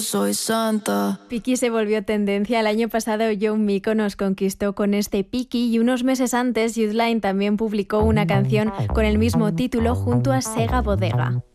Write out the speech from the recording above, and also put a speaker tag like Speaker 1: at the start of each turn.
Speaker 1: soy santa.
Speaker 2: Piki se volvió tendencia. El año pasado Young Miko nos conquistó con este Piki y unos meses antes Youthline también publicó una canción con el mismo título junto a Sega Bodega.